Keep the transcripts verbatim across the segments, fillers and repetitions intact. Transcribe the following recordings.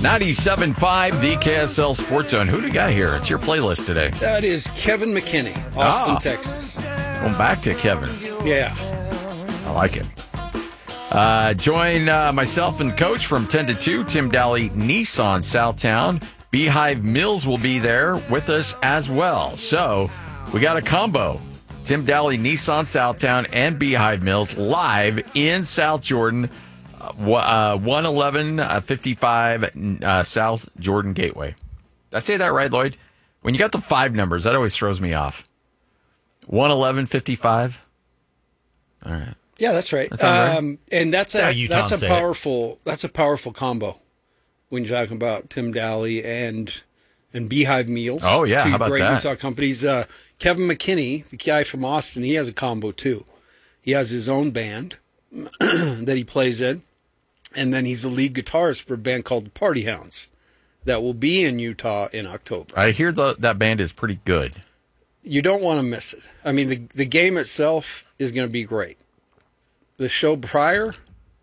ninety-seven point five, the K S L Sports Zone. Who do you got here? It's your playlist today. That is Kevin McKinney, Austin, Ah. Texas. Going back to Kevin. Yeah. I like it. Uh, join uh, myself and Coach from ten to two, Tim Daly, Nissan Southtown. Beehive Mills will be there with us as well. So we got a combo. Tim Daly, Nissan Southtown, and Beehive Mills live in South Jordan, uh, one eleven fifty-five uh, South Jordan Gateway. Did I say that right, Lloyd? When you got the five numbers, that always throws me off. one eleven fifty-five. All right. Yeah, that's right. That sounds right. Um, and that's, That's how a Utahns that's a say it. powerful that's a powerful combo when you're talking about Tim Daly and and Beehive Meals. Oh, yeah, two how about great that? Utah companies. Uh, Kevin McKinney, the guy from Austin, he has a combo too. He has his own band that he plays in, and then he's the lead guitarist for a band called the Party Hounds that will be in Utah in October. I hear the, that band is pretty good. You don't want to miss it. I mean, the the game itself is going to be great. The show prior,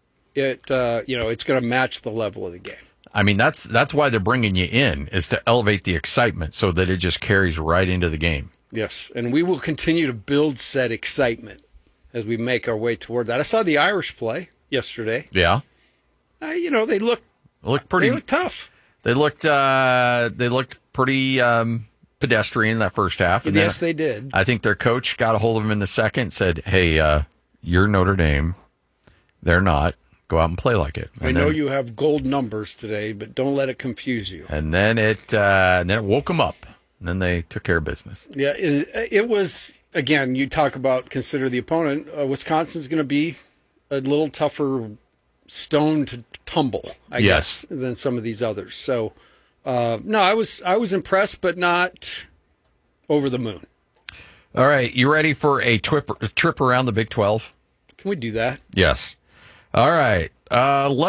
it uh, you know, it's going to match the level of the game. I mean, that's that's why they're bringing you in, is to elevate the excitement so that it just carries right into the game. Yes, and we will continue to build said excitement as we make our way toward that. I saw the Irish play yesterday. Yeah, Uh, you know, they look they look pretty. they look tough. They looked uh, they looked pretty um, pedestrian in that first half. And Yes, then they did. I think their coach got a hold of them in the second and said, "Hey, uh, you're Notre Dame. They're not. Go out and play like it." And I know then, you have gold numbers today, but don't let it confuse you. And then it uh, and then it woke them up. And then they took care of business. Yeah, it, it was, again, you talk about consider the opponent. Uh, Wisconsin's going to be a little tougher stone to tumble, I Yes. guess, than some of these others. So, uh, no, I was I was impressed, but not over the moon. All right, you ready for a trip, a trip around the Big twelve? Can we do that? Yes. All right. Uh,